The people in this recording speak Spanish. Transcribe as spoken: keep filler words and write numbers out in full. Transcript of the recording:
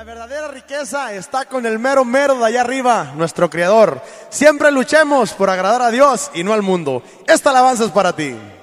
verdadera riqueza está con el mero mero de allá arriba, nuestro Creador. Siempre luchemos por agradar a Dios y no al mundo. Esta alabanza es para ti.